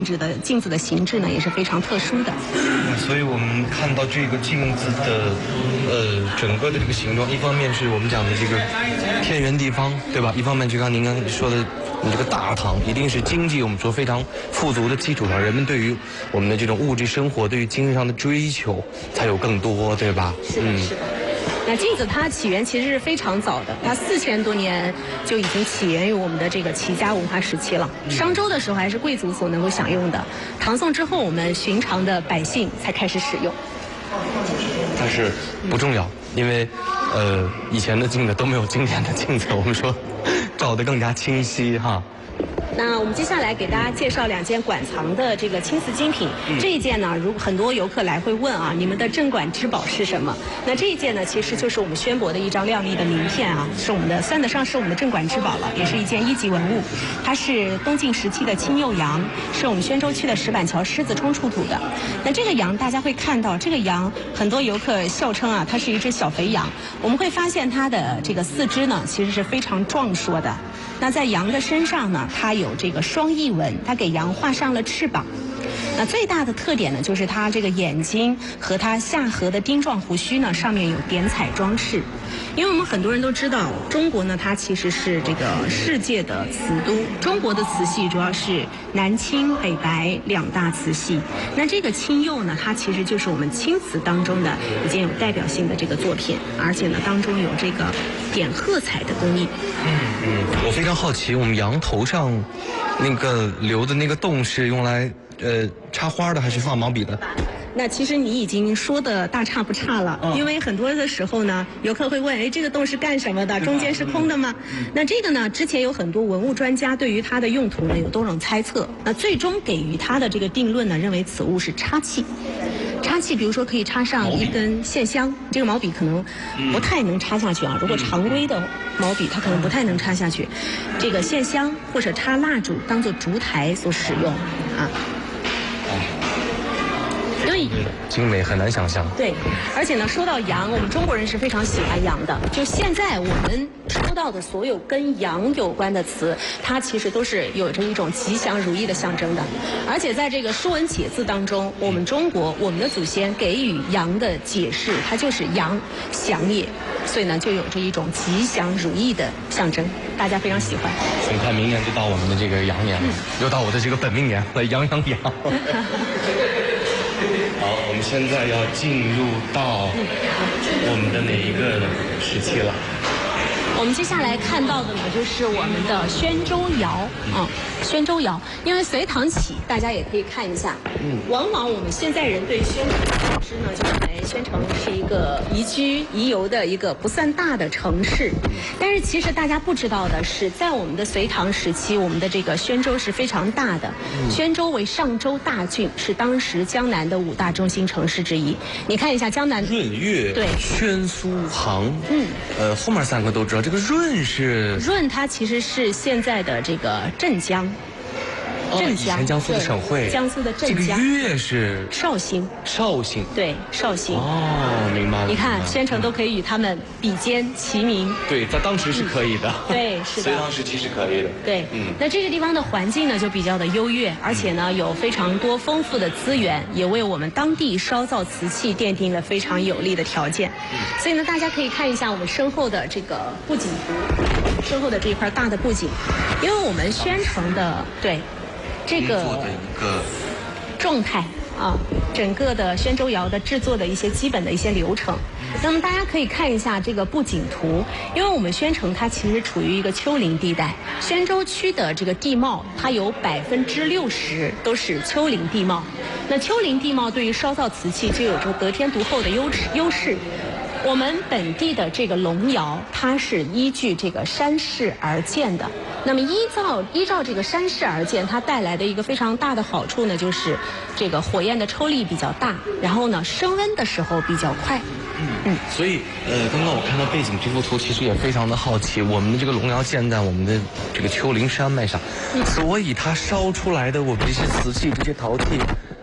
镜子的形制呢也是非常特殊的。 所以我们看到这个镜子的整个的这个形状，一方面是我们讲的这个天圆地方，对吧？一方面就刚您刚说的，你这个大唐一定是经济我们说非常富足的基础上，人们对于我们的这种物质生活，对于精神上的追求才有更多，对吧？ 是的，是的。那镜子它起源其实是非常早的，它4000多年就已经起源于我们的这个齐家文化时期了。商周的时候还是贵族所能够享用的，唐宋之后我们寻常的百姓才开始使用。 但是不重要，因为以前的镜子都没有今天的镜子，我们说照得更加清晰哈。 那我们接下来给大家介绍2件馆藏的这个青瓷精品。这一件呢，如果很多游客来会问啊，你们的镇馆之宝是什么？那这一件呢，其实就是我们宣博的一张亮丽的名片啊，是我们的算得上是我们的镇馆之宝了，也是一件1级文物。它是东晋时期的青釉羊，是我们宣州区的石板桥狮子冲出土的。那这个羊大家会看到，这个羊很多游客笑称啊，它是一只小肥羊。我们会发现它的这个4肢呢，其实是非常壮硕的。那在羊的身上呢，它有这个双翼纹，它给羊画上了翅膀。那最大的特点呢，就是它这个眼睛和它下颌的钉状胡须呢，上面有点彩装饰。因为我们很多人都知道，中国呢，它其实是这个世界的瓷都。中国的瓷系主要是南青北白2大瓷系。那这个青釉呢，它其实就是我们青瓷当中的一件有代表性的这个作品，而且呢，当中有这个点褐彩的工艺。 我非常好奇，我们羊头上那个留的那个洞是用来插花的还是放毛笔的？ 那其实你已经说的大差不差了，因为很多的时候呢，游客会问，哎，这个洞是干什么的？中间是空的吗？那这个呢，之前有很多文物专家对于它的用途呢有多种猜测，那最终给予它的这个定论呢，认为此物是插器。插器，比如说可以插上一根线香，这个毛笔可能不太能插下去啊。如果常规的毛笔，它可能不太能插下去。这个线香或者插蜡烛当做烛台所使用啊。 精美很难想象。 对，而且呢，说到羊，我们中国人是非常喜欢羊的。就现在我们收到的所有跟羊有关的词，它其实都是有着一种吉祥如意的象征的。而且在这个《说文解字》当中，我们中国我们的祖先给予羊的解释，它就是羊祥也，所以呢，就有着一种吉祥如意的象征，大家非常喜欢。 很快明年就到我们的这个羊年了，又到我的这个本命年了，羊。好，我们现在要进入到我们的哪一个时期了？ 我们接下来看到的呢，就是我们的宣州窑宣州窑，因为隋唐起，大家也可以看一下，往往我们现在人对宣城的认知呢，就认为宣城是一个宜居宜游的一个不算大的城市，但是其实大家不知道的是，在我们的隋唐时期，我们的这个宣州是非常大的，宣州为上州大郡，是当时江南的5大中心城市之一。你看一下江南， 润岳、 对， 宣苏杭，后面3个都知道。这个润， 它其实是现在的这个镇江。镇江， 以前江苏的省会， 江苏的镇江。 这个岳是绍兴，对，绍兴。 明白了。 你看，宣城都可以与他们比肩齐名。 对，在当时是可以的。 对，是的。 隋唐时期是可以的。 对，那这个地方的环境呢，就比较的优越，而且呢，有非常多丰富的资源，也为我们当地烧造瓷器奠定了非常有利的条件。所以呢，大家可以看一下我们身后的这个布景图，身后的这一块大的布景，因为我们宣城的这个状态啊，整个的宣州窑的制作的一些基本的一些流程。那么大家可以看一下这个布景图，因为我们宣城它其实处于一个丘陵地带，宣州区的这个地貌它有60%都是丘陵地貌。那丘陵地貌对于烧造瓷器就有着得天独厚的优势。我们本地的这个龙窑，它是依据这个山势而建的。那么依照这个山势而建，它带来的一个非常大的好处呢，就是这个火焰的抽力比较大，然后呢升温的时候比较快。 所以刚刚我看到背景这幅图，其实也非常的好奇，我们的这个龙窑建在我们的这个丘陵山脉上，所以它烧出来的我们这些瓷器、这些陶器，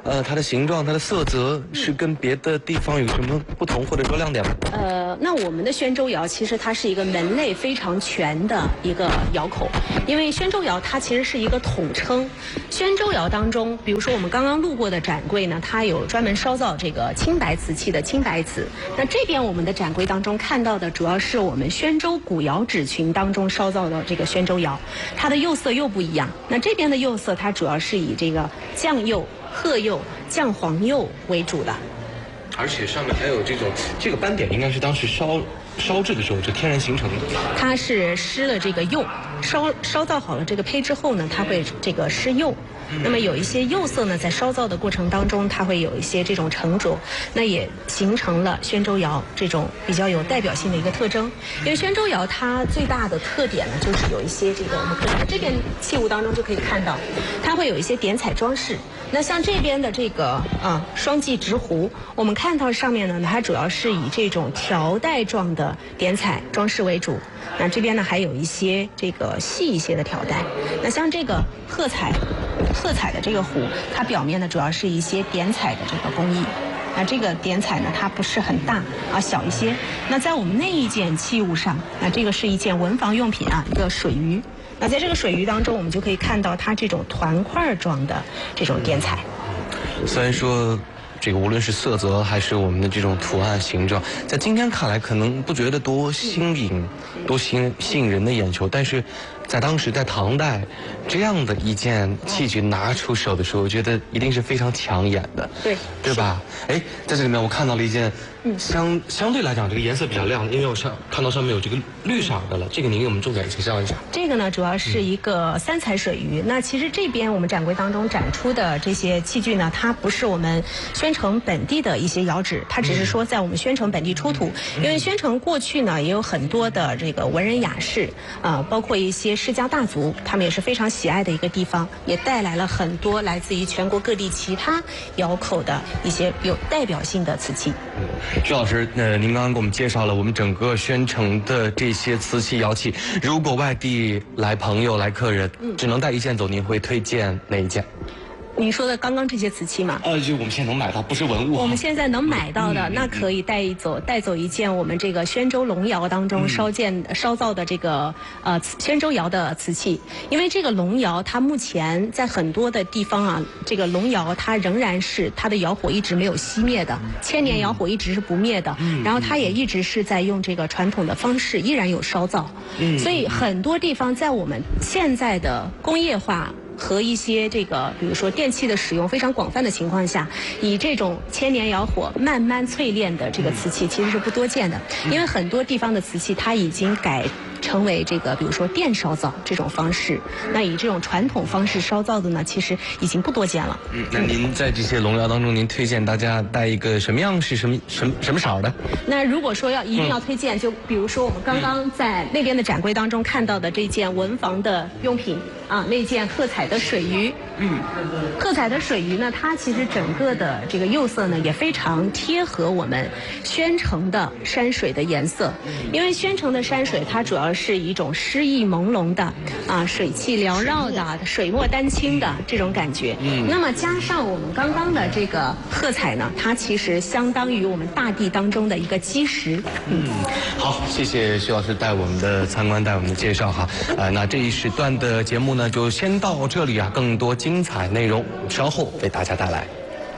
它的形状、它的色泽是跟别的地方有什么不同，或者说亮点吗？ 那我们的宣州窑其实它是一个门类非常全的一个窑口，因为宣州窑它其实是一个统称。宣州窑当中，比如说我们刚刚路过的展柜呢，它有专门烧造这个青白瓷器的青白瓷。那这边我们的展柜当中看到的主要是我们宣州古窑址群当中烧造的这个宣州窑，它的釉色又不一样。那这边的釉色它主要是以这个酱釉、褐釉、酱黄釉为主的。 而且上面还有这个斑点，应该是当时烧制的时候就天然形成的。 它是施了这个釉，烧造好了这个胚之后呢，它会这个施釉。那么有一些釉色呢，在烧造的过程当中，它会有一些这种沉着，那也形成了宣州窑这种比较有代表性的一个特征。因为宣州窑它最大的特点呢，就是有一些这个我们可以在这边器物当中就可以看到，它会有一些点彩装饰。那像这边的这个双髻直壶，我们看到上面呢，它主要是以这种条带状的点彩装饰为主。那这边呢，还有一些这个细一些的条带。那像这个褐彩的这个壶，它表面呢主要是一些点彩的这个工艺。那这个点彩呢，它不是很大小一些。那在我们那一件器物上，那这个是一件文房用品一个水鱼。那在这个水鱼当中，我们就可以看到它这种团块状的这种点彩。 虽然说这个无论是色泽还是我们的这种图案形状，在今天看来可能不觉得多新颖、多吸引人的眼球，但是在当时在唐代，这样的一件器具拿出手的时候，我觉得一定是非常抢眼的，对吧？哎，在这里面我看到了一件相对来讲这个颜色比较亮，因为我看到上面有这个绿色的了，这个您给我们重点介绍一下。 这个呢，主要是一个三彩水鱼。那其实这边我们展柜当中展出的这些器具呢，它不是我们宣城本地的一些窑址，它只是说在我们宣城本地出土。因为宣城过去呢也有很多的这个文人雅士，包括一些世家大族，他们也是非常喜爱的一个地方，也带来了很多来自于全国各地其他窑口的一些有代表性的瓷器。 徐老师，您刚刚给我们介绍了我们整个宣城的这些瓷器窑器，如果外地来朋友来客人，只能带一件走，您会推荐哪一件？ 您说的刚刚这些瓷器吗？ 就我们现在能买到，不是文物。 我们现在能买到的，那可以带走一件我们这个宣州龙窑当中烧造的这个宣州窑的瓷器。因为这个龙窑它目前在很多的地方这个龙窑它仍然是它的窑火一直没有熄灭的，千年窑火一直是不灭的。然后它也一直是在用这个传统的方式依然有烧造。所以很多地方在我们现在的工业化和一些这个比如说电器的使用非常广泛的情况下，以这种千年窑火慢慢淬炼的这个瓷器其实是不多见的。因为很多地方的瓷器它已经改成为这个比如说电烧造这种方式，那以这种传统方式烧造的呢，其实已经不多见了。 那您在这些龙窑当中，您推荐大家带一个什么样式、什么色的？ 那如果说一定要推荐，就比如说我们刚刚在那边的展柜当中看到的这件文房的用品那件褐彩的水鱼。褐彩的水鱼呢，它其实整个的这个釉色呢也非常贴合我们宣城的山水的颜色。因为宣城的山水它主要是一种诗意朦胧的水汽缭绕的水墨丹青的这种感觉。那么加上我们刚刚的这个褐彩呢，它其实相当于我们大地当中的一个基石。 好，谢谢徐老师带我们的参观，带我们的介绍哈。那这一时段的节目呢就先到这里更多精彩内容稍后为大家带来。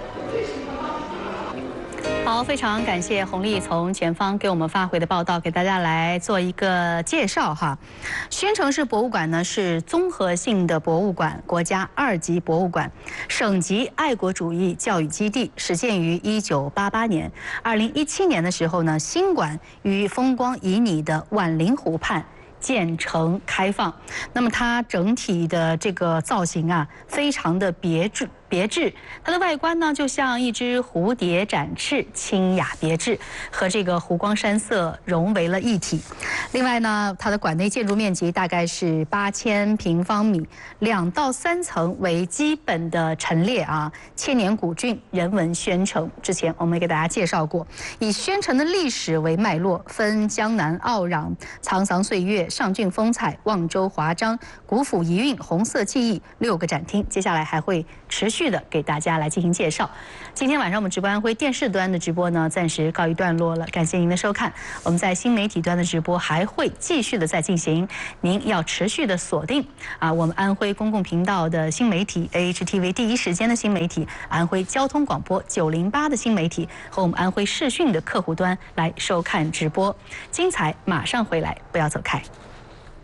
好，非常感谢洪丽从前方给我们发回的报道，给大家来做一个介绍哈。宣城市博物馆呢是综合性的博物馆，国家2级博物馆，省级爱国主义教育基地，始建于1988年。2017年的时候呢，新馆于风光旖旎的宛陵湖畔建成开放。那么它整体的这个造型非常的别致，它的外观呢就像一只蝴蝶展翅，清雅别致，和这个湖光山色融为了一体。另外呢，它的馆内建筑面积大概是8000平方米，2到3层为基本的陈列千年古郡人文宣城，之前我们也给大家介绍过，以宣城的历史为脉络，分江南傲壤、沧桑岁月、 上郡风采、望州华章、古府遗韵、红色记忆6个展厅，接下来还会持续的给大家来进行介绍。今天晚上我们直播安徽电视端的直播呢，暂时告一段落了，感谢您的收看。我们在新媒体端的直播还会继续的在进行，您要持续的锁定我们安徽公共频道的新媒体 AHTV 第一时间的新媒体，安徽交通广播908的新媒体和我们安徽视讯的客户端来收看直播，精彩马上回来，不要走开。